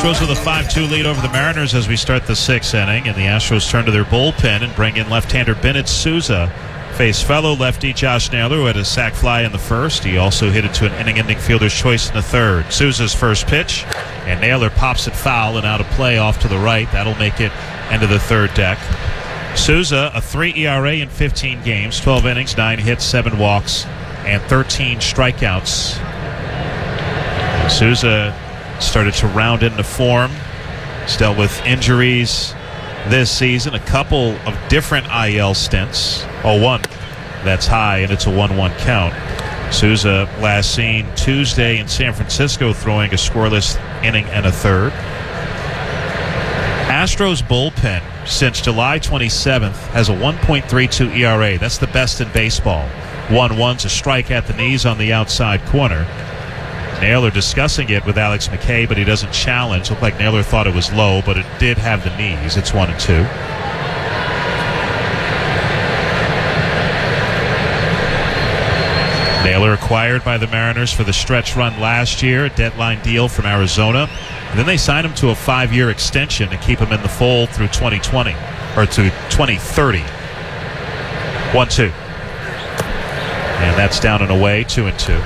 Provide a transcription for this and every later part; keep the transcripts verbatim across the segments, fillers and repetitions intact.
Astros with a five two lead over the Mariners as we start the sixth inning, and the Astros turn to their bullpen and bring in left-hander Bennett Sousa. Face fellow lefty Josh Naylor, who had a sac fly in the first. He also hit it to an inning-ending fielder's choice in the third. Sousa's first pitch, and Naylor pops it foul and out of play off to the right. That'll make it into the third deck. Sousa, a three E R A in fifteen games, twelve innings, nine hits, seven walks, and thirteen strikeouts. Sousa started to round into form. He's dealt with injuries this season, a couple of different I L stints. oh one, that's high, and it's a one one count. Sousa last seen Tuesday in San Francisco throwing a scoreless inning and a third. Astros bullpen since July twenty-seventh has a one point three two E R A. That's the best in baseball. one one's a strike at the knees on the outside corner. Naylor discussing it with Alex McKay, but he doesn't challenge. Looked like Naylor thought it was low, but it did have the knees. It's one and two. Naylor acquired by the Mariners for the stretch run last year, a deadline deal from Arizona. And then they signed him to a five-year extension to keep him in the fold through twenty twenty, or to twenty thirty. one two. And that's down and away, two and two.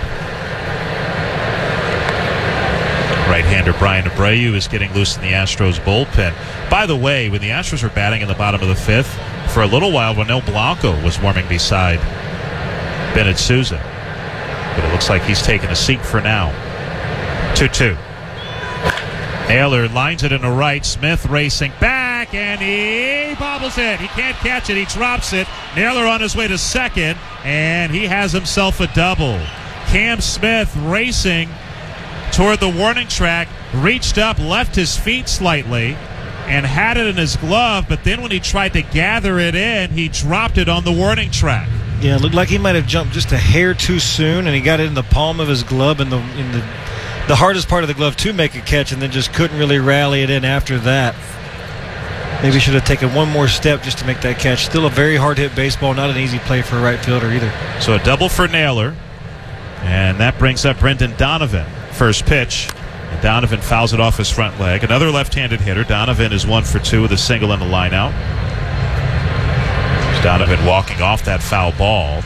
Right-hander Brian Abreu is getting loose in the Astros bullpen. By the way, when the Astros were batting in the bottom of the fifth, for a little while, Ronel Blanco was warming beside Bennett Sousa. But it looks like he's taking a seat for now. two two. Naylor lines it in the right. Smith racing back, and he bobbles it. He can't catch it. He drops it. Naylor on his way to second, and he has himself a double. Cam Smith racing toward the warning track, reached up, left his feet slightly, and had it in his glove, but then when he tried to gather it in, he dropped it on the warning track. Yeah, it looked like he might have jumped just a hair too soon, and he got it in the palm of his glove in the in the the hardest part of the glove to make a catch, and then just couldn't really rally it in after that. Maybe should have taken one more step just to make that catch. Still a very hard-hit baseball, not an easy play for a right fielder either. So a double for Naylor, and that brings up Brendan Donovan. First pitch, and Donovan fouls it off his front leg. Another left-handed hitter. Donovan is one for two with a single in the lineout. Donovan walking off that foul ball.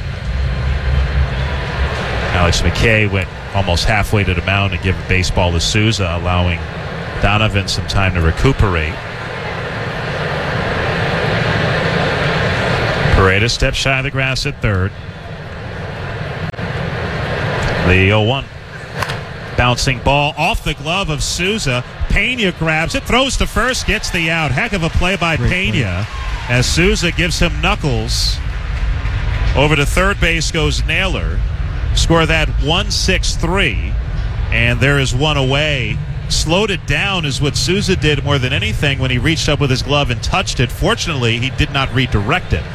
Alex McKay went almost halfway to the mound to give a baseball to Sousa, allowing Donovan some time to recuperate. Paredes steps shy of the grass at third. The oh one. Bouncing ball off the glove of Sousa. Pena grabs it, throws to first, gets the out. Heck of a play by Pena as Sousa gives him knuckles. Over to third base goes Naylor. Score that one six three, and there is one away. Slowed it down is what Sousa did more than anything when he reached up with his glove and touched it. Fortunately, he did not redirect it.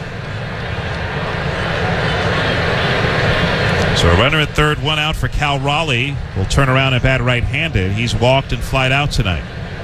So a runner at third, one out for Cal Raleigh. Will turn around and bat right-handed. He's walked and flied out tonight.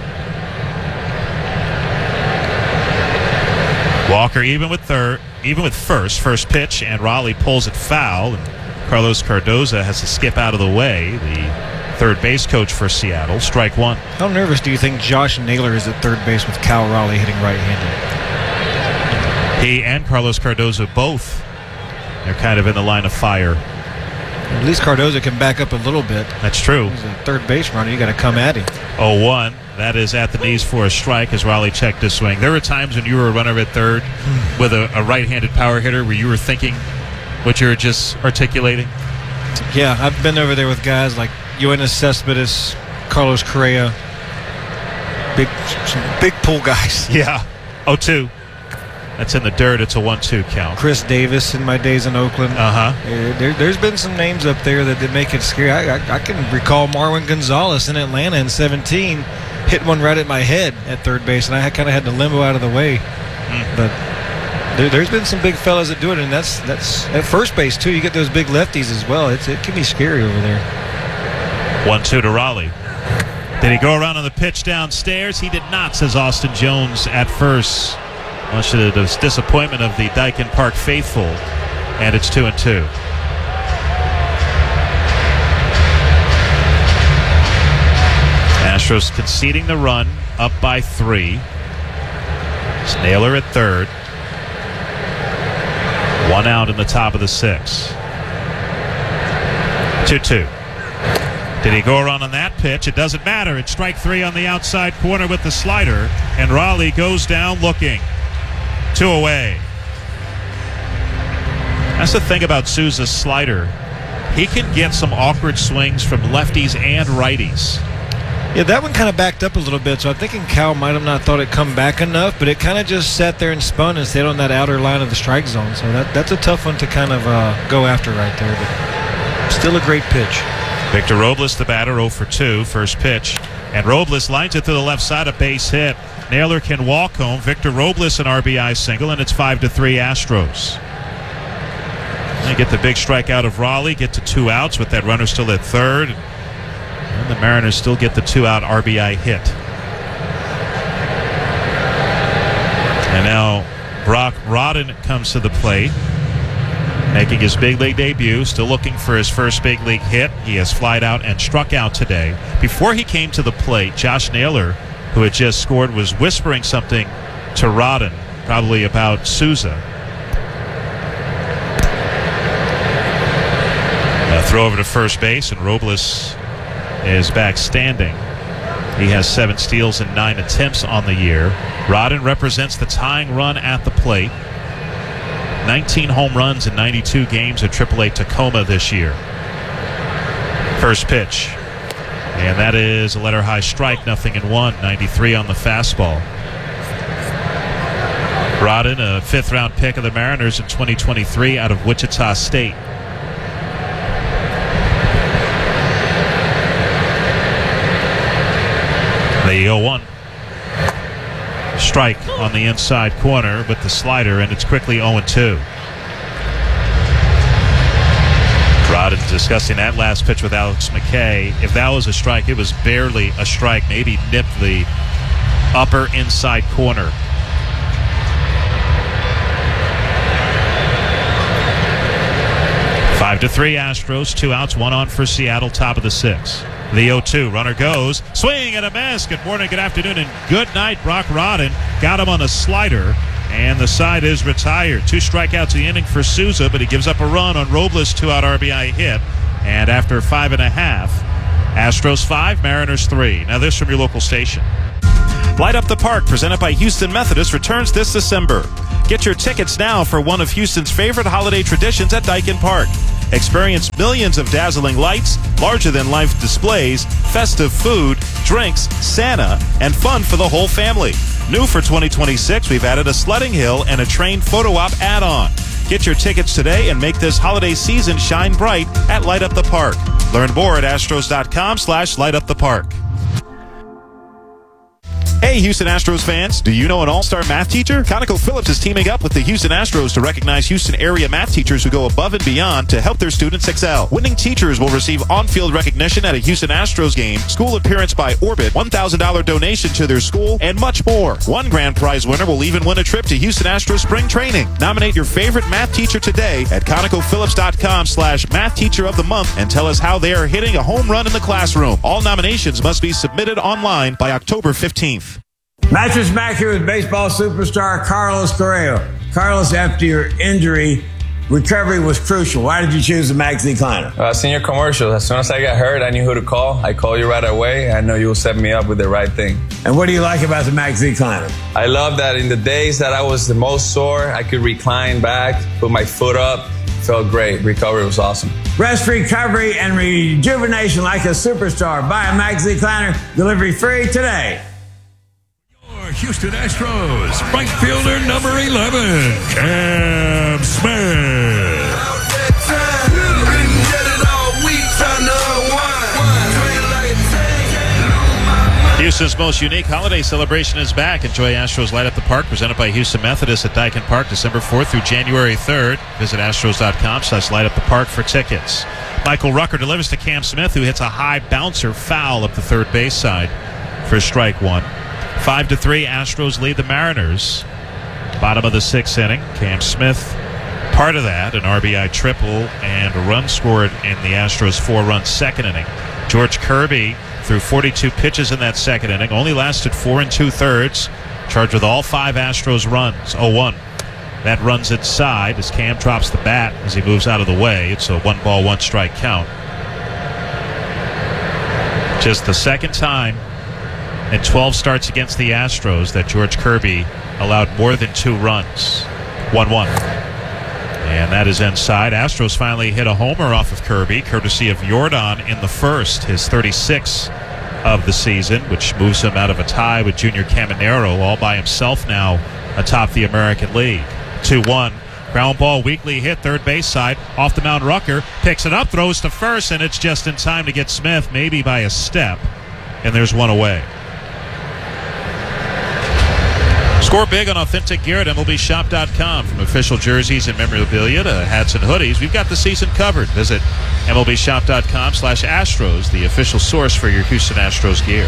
Walker even with third, even with first, first pitch, and Raleigh pulls it foul. And Carlos Cardoza has to skip out of the way. The third base coach for Seattle. Strike one. How nervous do you think Josh Naylor is at third base with Cal Raleigh hitting right-handed? He and Carlos Cardoza both. They're kind of in the line of fire. At least Cardoza can back up a little bit. That's true. He's a third base runner. You got to come at him. oh one. That is at the knees for a strike as Raleigh checked his swing. There were times when you were a runner at third with a, a right-handed power hitter where you were thinking what you were just articulating. Yeah, I've been over there with guys like Yoenis Cespedes, Carlos Correa, big, some big pull guys. Yeah. oh two. That's in the dirt. It's a one two count. Chris Davis in my days in Oakland. Uh-huh. There, there's been some names up there that, that make it scary. I, I, I can recall Marwin Gonzalez in Atlanta in seventeen hit one right at my head at third base, and I kind of had to limbo out of the way. Mm. But there, there's been some big fellas that do it, and that's that's at first base, too. You get those big lefties as well. It's, it can be scary over there. one two to Raleigh. Did he go around on the pitch downstairs? He did not, says Austin Jones at first. Much to the disappointment of the Dyken Park faithful, and it's two and two. Astros conceding the run, up by three. It's Naylor at third. One out in the top of the sixth. two two. Did he go around on that pitch? It doesn't matter. It's strike three on the outside corner with the slider, and Raleigh goes down looking. Two away. That's the thing about Souza's slider. He can get some awkward swings from lefties and righties. Yeah, that one kind of backed up a little bit, so I'm thinking Cal might have not thought it come back enough, but it kind of just sat there and spun and stayed on that outer line of the strike zone. So that that's a tough one to kind of uh, go after right there, but still a great pitch. Victor Robles, the batter, oh for two, first pitch. And Robles lines it to the left side, a base hit. Naylor can walk home. Victor Robles an R B I single, and it's five to three Astros. They get the big strikeout of Raleigh, get to two outs with that runner still at third. And the Mariners still get the two-out R B I hit. And now Brock Rodden comes to the plate, making his big league debut, still looking for his first big league hit. He has flied out and struck out today. Before he came to the plate, Josh Naylor, who had just scored, was whispering something to Rodden, probably about Souza. A throw over to first base, and Robles is back standing. He has seven steals and nine attempts on the year. Rodden represents the tying run at the plate. nineteen home runs in ninety-two games at triple A Tacoma this year. First pitch. And that is a letter high strike, nothing in one. ninety-three on the fastball. Rodden, a fifth round pick of the Mariners in twenty twenty-three out of Wichita State. The oh one. Strike on the inside corner with the slider, and it's quickly oh two. Rodden discussing that last pitch with Alex McKay. If that was a strike, it was barely a strike. Maybe nipped the upper inside corner. Five to three Astros, two outs, one on for Seattle, top of the sixth. The oh two, runner goes, swing and a miss. Good morning, good afternoon, and good night. Brock Rodden got him on a slider, and the side is retired. Two strikeouts the inning for Souza, but he gives up a run on Robles' two-out R B I hit. And after five and a half, Astros five, Mariners three. Now this from your local station. Light Up the Park, presented by Houston Methodist, returns this December. Get your tickets now for one of Houston's favorite holiday traditions at Dyken Park. Experience millions of dazzling lights, larger-than-life displays, festive food, drinks, Santa, and fun for the whole family. New for twenty twenty-six, we've added a sledding hill and a train photo op add-on. Get your tickets today and make this holiday season shine bright at Light Up the Park. Learn more at astros.com slash light up the park. Hey, Houston Astros fans, do you know an all-star math teacher? ConocoPhillips is teaming up with the Houston Astros to recognize Houston area math teachers who go above and beyond to help their students excel. Winning teachers will receive on-field recognition at a Houston Astros game, school appearance by Orbit, one thousand dollars donation to their school, and much more. One grand prize winner will even win a trip to Houston Astros spring training. Nominate your favorite math teacher today at ConocoPhillips.com slash math teacher of the month and tell us how they are hitting a home run in the classroom. All nominations must be submitted online by October fifteenth. Mattress Mac here with baseball superstar Carlos Correa. Carlos, after your injury, recovery was crucial. Why did you choose the Max Decliner? Uh, I seen your commercial. As soon as I got hurt, I knew who to call. I called you right away. I know you will set me up with the right thing. And what do you like about the Max Decliner? I love that in the days that I was the most sore, I could recline back, put my foot up. Felt great. Recovery was awesome. Rest, recovery, and rejuvenation like a superstar. Buy a Max Decliner. Delivery free today. Houston Astros, right fielder number eleven, Cam Smith. Houston's most unique holiday celebration is back. Enjoy Astros Light Up the Park, presented by Houston Methodist at Dyken Park, December fourth through January third. Visit astros.com slash light up the park for tickets. Michael Rucker delivers to Cam Smith, who hits a high bouncer foul up the third base side for strike one. Five to three, Astros lead the Mariners. Bottom of the sixth inning, Cam Smith, part of that, an R B I triple and a run scored in the Astros' four-run second inning. George Kirby threw threw forty-two pitches in that second inning. Only lasted four and two-thirds. Charged with all five Astros runs. oh one. That runs inside as Cam drops the bat as he moves out of the way. It's a one-ball, one-strike count. Just the second time in twelve starts against the Astros that George Kirby allowed more than two runs. one one. And that is inside. Astros finally hit a homer off of Kirby, courtesy of Yordan in the first, his thirty-sixth of the season, which moves him out of a tie with Junior Caminero, all by himself now atop the American League. two one. Ground ball, weakly hit, third base side, off the mound. Rucker picks it up, throws to first, and it's just in time to get Smith, maybe by a step. And there's one away. Score big on authentic gear at M L B shop dot com. From official jerseys and memorabilia to hats and hoodies, we've got the season covered. Visit M L B shop dot com slash Astros, the official source for your Houston Astros gear.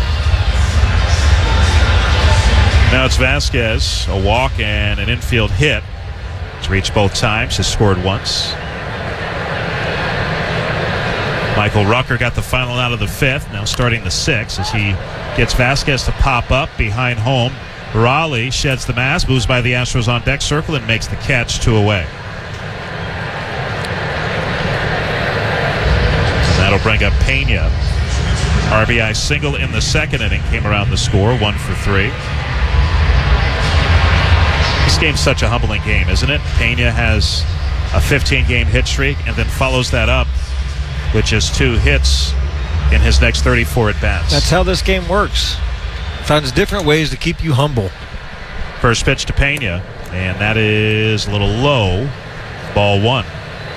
Now it's Vasquez, a walk and an infield hit. He's reached both times, has scored once. Michael Rucker got the final out of the fifth, now starting the sixth as he gets Vasquez to pop up behind home. Raleigh sheds the mask, moves by the Astros on deck circle, and makes the catch, two away. And that'll bring up Pena. R B I single in the second inning, came around the score, one for three. This game's such a humbling game, isn't it? Pena has a fifteen-game hit streak and then follows that up with just two hits in his next thirty-four at-bats. That's how this game works. Finds different ways to keep you humble. First pitch to Pena, and that is a little low. Ball one.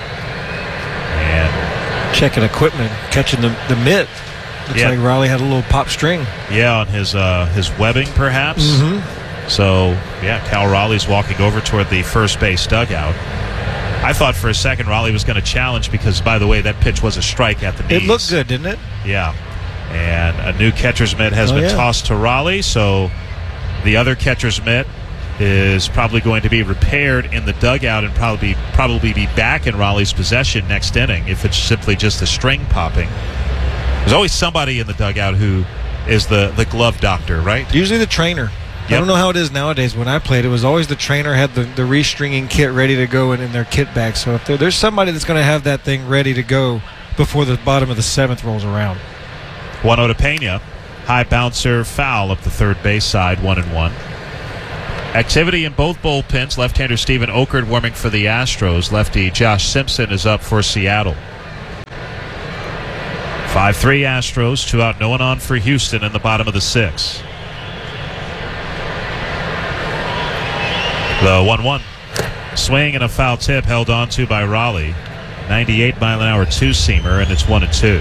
And checking equipment, catching the, the mitt. Looks yeah. like Raleigh had a little pop string. Yeah, on his uh, his webbing, perhaps. Mm-hmm. So, yeah, Cal Raleigh's walking over toward the first base dugout. I thought for a second Raleigh was going to challenge because, by the way, that pitch was a strike at the knees. It looked good, didn't it? Yeah. And a new catcher's mitt has oh, been yeah. tossed to Raleigh, so the other catcher's mitt is probably going to be repaired in the dugout and probably probably be back in Raleigh's possession next inning if it's simply just a string popping. There's always somebody in the dugout who is the, the glove doctor, right? Usually the trainer. Yep. I don't know how it is nowadays. When I played, it was always the trainer had the, the restringing kit ready to go in, in their kit bag. So if there, there's somebody that's going to have that thing ready to go before the bottom of the seventh rolls around. one oh to Pena. High bouncer foul up the third base side, one and one. Activity in both bullpens. Left-hander Steven Okert warming for the Astros. Lefty Josh Simpson is up for Seattle. five three Astros, two out, no one on for Houston in the bottom of the sixth. The one one. Swing and a foul tip held on to by Raleigh. ninety-eight mile an hour two-seamer, and it's one and two.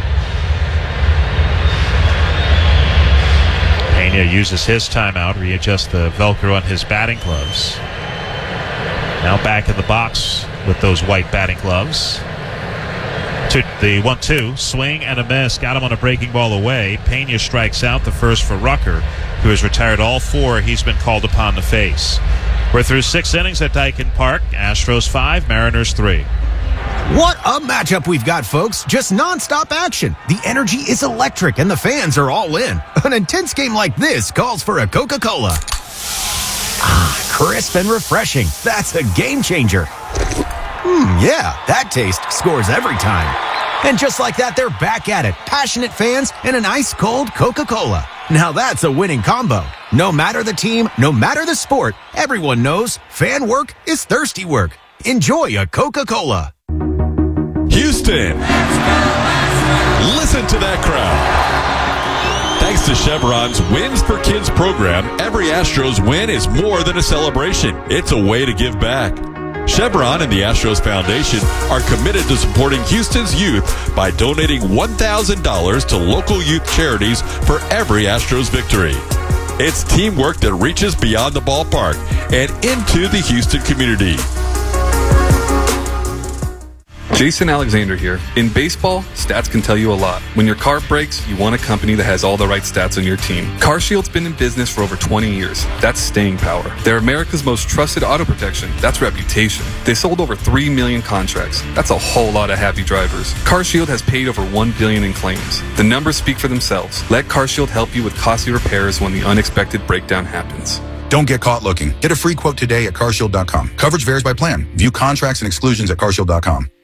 Pena uses his timeout, readjusts the Velcro on his batting gloves. Now back in the box with those white batting gloves. To the one two, swing and a miss, got him on a breaking ball away. Pena strikes out, the first for Rucker, who has retired all four he's been called upon to face. We're through six innings at Daikin Park. Astros five, Mariners three. What a matchup we've got, folks. Just nonstop action. The energy is electric and the fans are all in. An intense game like this calls for a Coca-Cola. Ah, crisp and refreshing. That's a game changer. Hmm, yeah, that taste scores every time. And just like that, they're back at it. Passionate fans and an ice-cold Coca-Cola. Now that's a winning combo. No matter the team, no matter the sport, everyone knows fan work is thirsty work. Enjoy a Coca-Cola. Houston, listen to that crowd. Thanks to Chevron's Wins for Kids program, every Astros win is more than a celebration. It's a way to give back. Chevron and the Astros Foundation are committed to supporting Houston's youth by donating one thousand dollars to local youth charities for every Astros victory. It's teamwork that reaches beyond the ballpark and into the Houston community. Jason Alexander here. In baseball, stats can tell you a lot. When your car breaks, you want a company that has all the right stats on your team. CarShield's been in business for over twenty years. That's staying power. They're America's most trusted auto protection. That's reputation. They sold over three million contracts. That's a whole lot of happy drivers. CarShield has paid over one billion dollars in claims. The numbers speak for themselves. Let CarShield help you with costly repairs when the unexpected breakdown happens. Don't get caught looking. Get a free quote today at carshield dot com. Coverage varies by plan. View contracts and exclusions at carshield dot com.